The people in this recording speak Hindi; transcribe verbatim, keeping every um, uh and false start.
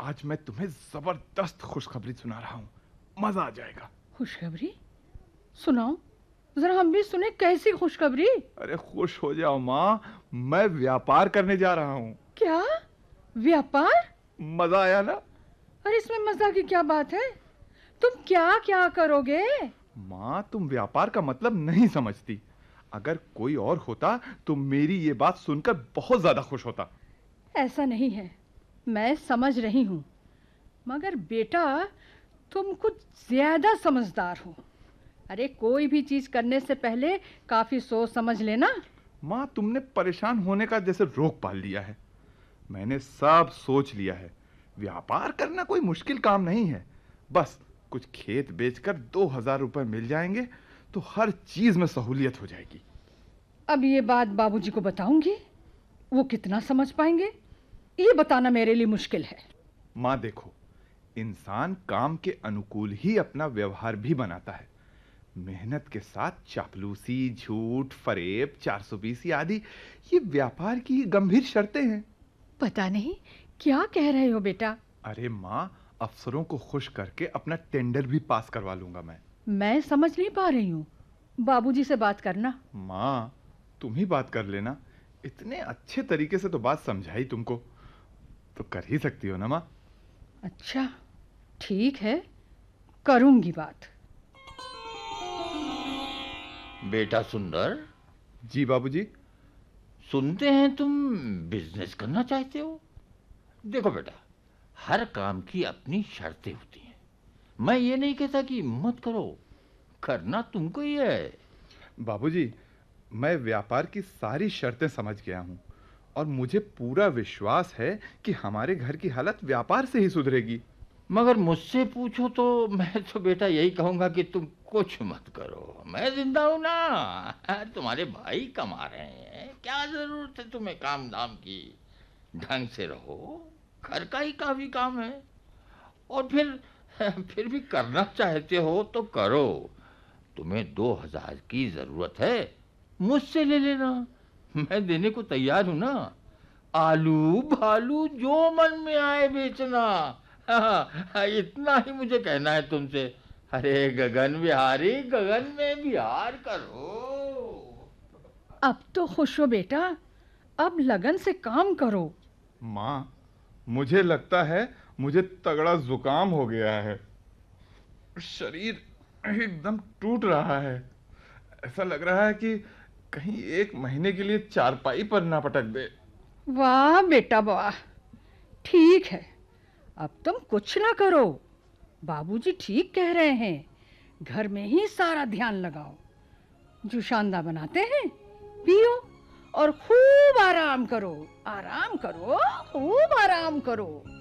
आज मैं तुम्हें जबरदस्त खुशखबरी सुना रहा हूँ, मजा आ जाएगा। खुशखबरी? सुनाओ जरा, हम भी सुने। कैसी खुशखबरी? अरे खुश हो जाओ माँ, मैं व्यापार करने जा रहा हूँ। क्या व्यापार? मजा आया ना? अरे इसमें मजा की क्या बात है? तुम क्या क्या करोगे? माँ, तुम व्यापार का मतलब नहीं समझती। अगर कोई और होता तो मेरी ये बात सुनकर बहुत ज्यादा खुश होता। ऐसा नहीं है, मैं समझ रही हूँ, मगर बेटा तुम कुछ ज्यादा समझदार हो। अरे कोई भी चीज करने से पहले काफी सोच समझ लेना। माँ, तुमने परेशान होने का जैसे रोक पाल लिया है। मैंने सब सोच लिया है। व्यापार करना कोई मुश्किल काम नहीं है। बस कुछ खेत बेचकर दो हजार रुपए मिल जाएंगे तो हर चीज में सहूलियत हो जाएगी। अब ये बात बाबूजी को बताऊंगी, वो कितना समझ पाएंगे ये बताना मेरे लिए मुश्किल है। माँ देखो, इंसान काम के अनुकूल ही अपना व्यवहार भी बनाता है। मेहनत के साथ चापलूसी, झूठ, फरेब, चार सौ बीस आदि ये व्यापार की गंभीर शर्तें हैं। पता नहीं क्या कह रहे हो बेटा। अरे माँ, अफसरों को खुश करके अपना टेंडर भी पास करवा लूंगा मैं। मैं समझ नहीं पा रही हूँ, बाबूजी से बात करना। माँ, तुम ही बात कर लेना। इतने अच्छे तरीके से तो बात समझाई तुमको, तो कर ही सकती हो ना माँ? अच्छा ठीक है, करूंगी बात। बेटा सुंदर। जी बाबूजी। सुनते हैं तुम बिजनेस करना चाहते हो। देखो बेटा, हर काम की अपनी शर्तें होती हैं। मैं ये नहीं कहता कि मत करो, करना तुमको ही है। बाबूजी, मैं व्यापार की सारी शर्तें समझ गया हूँ और मुझे पूरा विश्वास है कि हमारे घर की हालत व्यापार से ही सुधरेगी। मगर मुझसे पूछो तो मैं तो बेटा यही कहूंगा कि तुम कुछ मत करो। मैं जिंदा हूं ना, तुम्हारे भाई कमा रहे हैं, क्या जरूरत है तुम्हें काम धाम की। ढंग से रहो, घर का ही काफी काम है। और फिर फिर भी करना चाहते हो तो करो। तुम्हें दो हजार की जरूरत है, मुझसे ले लेना, मैं देने को तैयार हूं ना। आलू भालू जो मन में आए बेचना। हाँ, इतना ही मुझे कहना है तुमसे। अरे गगन बिहारी, गगन में बिहार करो। अब तो खुश हो बेटा, अब लगन से काम करो। माँ, मुझे लगता है मुझे तगड़ा जुकाम हो गया है। शरीर एकदम टूट रहा है। ऐसा लग रहा है कि कहीं एक महीने के लिए चारपाई पर ना पटक दे। वाह बेटा वाह, ठीक है, अब तुम कुछ ना करो। बाबूजी ठीक कह रहे हैं, घर में ही सारा ध्यान लगाओ। जुशांदा बनाते हैं, पियो और खूब आराम करो। आराम करो, खूब आराम करो।